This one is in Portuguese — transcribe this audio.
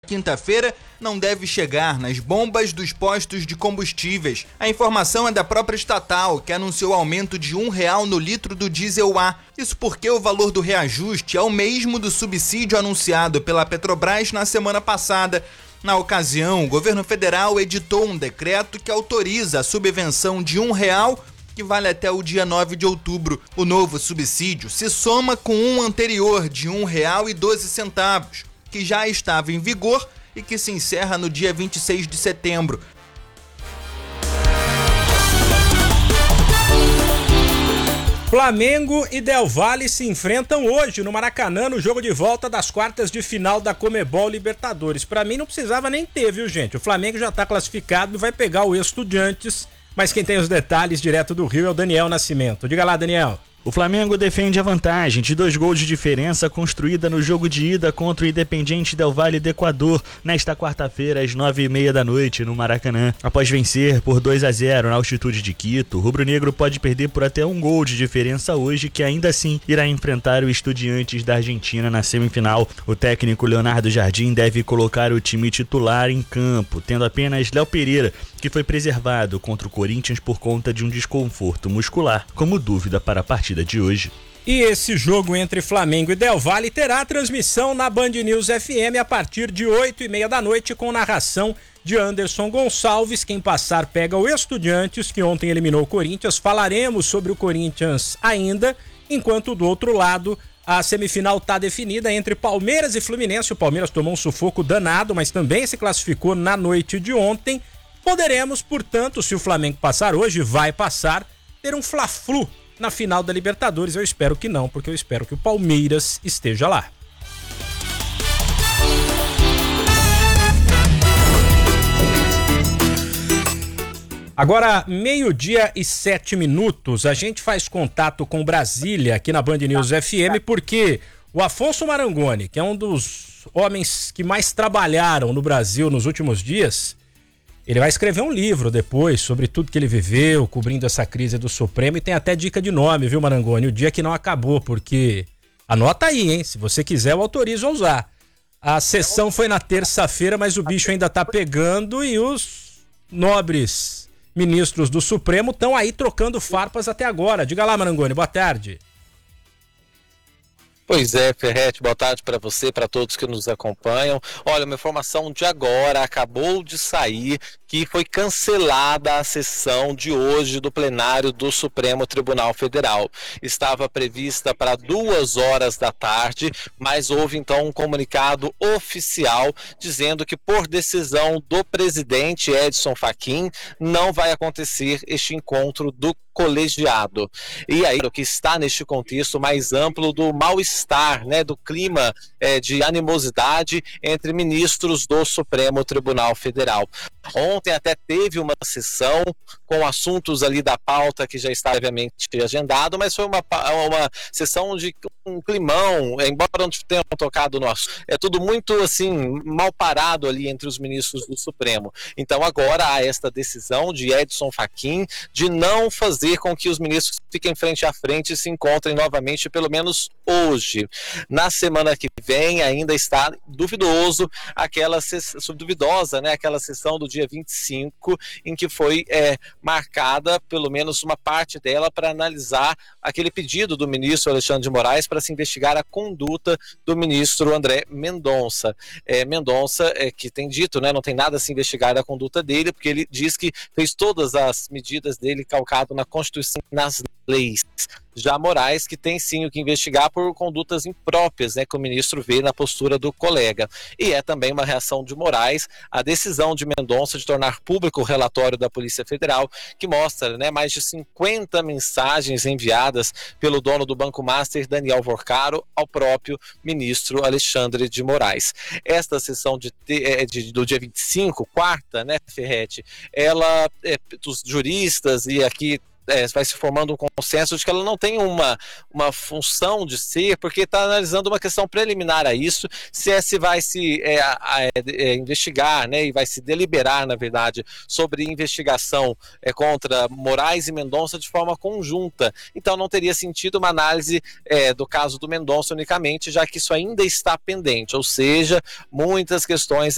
quinta-feira não deve chegar nas bombas dos postos de combustíveis. A informação é da própria estatal, que anunciou aumento de R$1 no litro do diesel A. Isso porque o valor do reajuste é o mesmo do subsídio anunciado pela Petrobras na semana passada. Na ocasião, o governo federal editou um decreto que autoriza a subvenção de R$1, que vale até o dia 9 de outubro. O novo subsídio se soma com um anterior de R$1,12, que já estava em vigor e que se encerra no dia 26 de setembro. Flamengo e Del Valle se enfrentam hoje no Maracanã no jogo de volta das quartas de final da Conmebol Libertadores. Pra mim não precisava nem ter, viu, gente? O Flamengo já tá classificado e vai pegar o Estudiantes, mas quem tem os detalhes direto do Rio é o Daniel Nascimento. Diga lá, Daniel. O Flamengo defende a vantagem de 2 gols de diferença construída no jogo de ida contra o Independiente Del Valle do Equador nesta quarta-feira às 9h30 da noite no Maracanã. Após vencer por 2-0 na altitude de Quito, o rubro-negro pode perder por até 1 gol de diferença hoje, que ainda assim irá enfrentar o Estudiantes da Argentina na semifinal. O técnico Leonardo Jardim deve colocar o time titular em campo, tendo apenas Léo Pereira, que foi preservado contra o Corinthians por conta de um desconforto muscular, como dúvida para a partida de hoje. E esse jogo entre Flamengo e Del Valle terá transmissão na Band News FM a partir de 8h30 da noite, com narração de Anderson Gonçalves. Quem passar pega o Estudiantes, que ontem eliminou o Corinthians. Falaremos sobre o Corinthians ainda, enquanto do outro lado a semifinal está definida entre Palmeiras e Fluminense. O Palmeiras tomou um sufoco danado, mas também se classificou na noite de ontem. Poderemos, portanto, se o Flamengo passar hoje, vai passar, ter um Fla-Flu na final da Libertadores. Eu espero que não, porque eu espero que o Palmeiras esteja lá. Agora, 12h07, a gente faz contato com Brasília aqui na Band News FM, porque o Afonso Marangoni, que é um dos homens que mais trabalharam no Brasil nos últimos dias, ele vai escrever um livro depois sobre tudo que ele viveu, cobrindo essa crise do Supremo, e tem até dica de nome, viu, Marangoni? O dia que não acabou, porque anota aí, hein? Se você quiser, eu autorizo a usar. A sessão foi na terça-feira, mas o bicho ainda tá pegando e os nobres ministros do Supremo estão aí trocando farpas até agora. Diga lá, Marangoni, boa tarde. Pois é, Ferretti, boa tarde para você, para todos que nos acompanham. Olha, uma informação de agora, acabou de sair que foi cancelada a sessão de hoje do plenário do Supremo Tribunal Federal. Estava prevista para 2h da tarde, mas houve então um comunicado oficial dizendo que, por decisão do presidente Edson Fachin, não vai acontecer este encontro do colegiado. E aí, o que está neste contexto mais amplo do mal-estar, né, do clima de animosidade entre ministros do Supremo Tribunal Federal. Ontem até teve uma sessão com assuntos ali da pauta que já está previamente agendado, mas foi uma sessão de um climão, embora não tenham tocado no assunto. É tudo muito assim, mal parado ali entre os ministros do Supremo. Então agora há esta decisão de Edson Fachin de não fazer com que os ministros fiquem frente a frente e se encontrem novamente, pelo menos hoje. Na semana que vem ainda está duvidosa, né, aquela sessão do dia 25, em que foi marcada, pelo menos uma parte dela, para analisar aquele pedido do ministro Alexandre de Moraes para se investigar a conduta do ministro André Mendonça. Mendonça, que tem dito, né, não tem nada a se investigar a conduta dele, porque ele diz que fez todas as medidas dele calcado na Constituição e nas leis. Já Moraes, que tem sim o que investigar por condutas impróprias, né, que o ministro vê na postura do colega. E é também uma reação de Moraes à decisão de Mendonça de tornar público o relatório da Polícia Federal, que mostra, né, mais de 50 mensagens enviadas pelo dono do Banco Master, Daniel Vorcaro, ao próprio ministro Alexandre de Moraes. Esta sessão do dia 25, quarta, né, Ferretti, ela, dos juristas, e aqui vai se formando um consenso de que ela não tem uma função de ser, porque está analisando uma questão preliminar a isso, se vai se investigar, né, e vai se deliberar, na verdade, sobre investigação contra Moraes e Mendonça de forma conjunta. Então não teria sentido uma análise do caso do Mendonça unicamente, já que isso ainda está pendente, ou seja, muitas questões